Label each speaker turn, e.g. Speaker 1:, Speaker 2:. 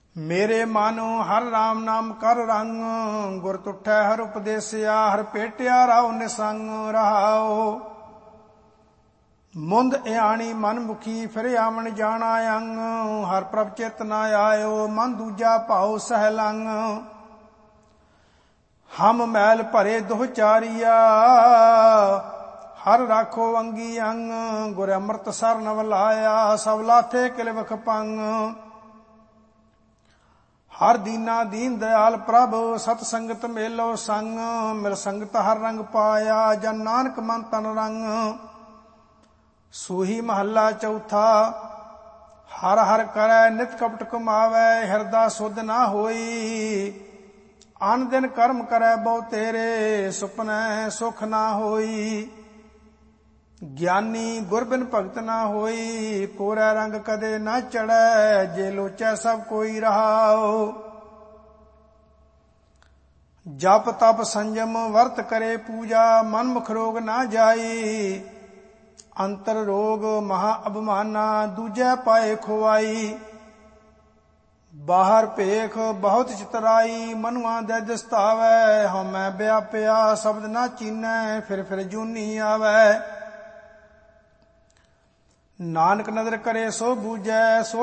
Speaker 1: ਮੇਰੇ ਮਨ ਹਰ ਰਾਮ ਨਾਮ ਕਰ ਰੰਗ, ਗੁਰ ਤੁਠੈ ਹਰ ਉਪਦੇਸਿਆ, ਹਰ ਭੇਟਿਆ ਰਾਉ ਨਿਸੰਗ ਰਹਾਉ। ਮੁੰਦ ਇਆਣੀ ਮਨ ਮੁਖੀ ਫਿਰ ਆਵਣ ਜਾਣਾ ਅੰਗ, ਹਰ ਪ੍ਰਭ ਚਿਤ ਨ ਆਇਓ ਮਨ ਦੂਜਾ ਭਾਉ ਸਹਿ ਲੰਗ। ਹਮ ਮੈਲ ਭਰੇ ਦੁਹ ਚਾਰੀਆ, ਹਰ ਰਾਖੋ ਅੰਗੀ ਅੰਗ, ਗੁਰ ਅੰਮ੍ਰਿਤ ਸਰਨ ਵਲਾਇਆ, ਸਭ ਲਾਥੇ ਕਿਲ ਵਖ ਪੰਗ। ਹਰ ਦੀਨਾ ਦੀਨ ਦਇਆਲ ਪ੍ਰਭ, ਸਤ ਸੰਗਤ ਮੇਲੋ ਸੰਗ, ਮਿਲ ਸੰਗਤ ਹਰ ਰੰਗ ਪਾਇਆ, ਜਨ ਨਾਨਕ ਮਨ ਤਨ ਰੰਗ। ਸੂਹੀ ਮਹੱਲਾ ਚੌਥਾ। ਹਰ ਹਰ ਕਰੈ ਨਿਤ ਕਪਟ ਕਮਾਵੈ, ਹਿਰਦਾ ਸੁਧ ਨਾ ਹੋਈ। ਅਨ ਦਿਨ ਕਰਮ ਕਰੈ ਬਹੁ ਤੇਰੇ, ਸੁਪਨੈ ਸੁਖ ਨਾ ਹੋਈ। ਗਿਆਨੀ ਗੁਰ ਬਿਨ ਭਗਤ ਨਾ ਹੋਈ, ਕੋਰੈ ਰੰਗ ਕਦੇ ਨਾ ਚੜੈ, ਜੇ ਲੋਚੈ ਸਭ ਕੋਈ ਰਹਾਉ। ਜਪ ਤਪ ਸੰਜਮ ਵਰਤ ਕਰੇ ਪੂਜਾ, ਮਨ ਮੁਖ ਰੋਗ ਨਾ ਜਾਈ। ਅੰਤਰ ਰੋਗ ਮਹਾ ਅਭਮਾਨਾ, ਦੂਜੈ ਪਾਏ ਖੁਆਈ। ਬਾਹਰ ਭੇਖ ਬਹੁਤ ਚਿਤਰਾਈ, ਮਨੁਆ ਦੇ ਦਿਸਤਾਵੈ, ਹਉਮੈ ਵਿਆਪਿਆ ਸ਼ਬਦ ਨਾ ਚੀਨੈ, ਫਿਰ ਜੂਨੀ ਆਵੈ। ਨਾਨਕ ਨਦਰ ਕਰੇ ਸੋ ਬੂਝੈ, ਸੋ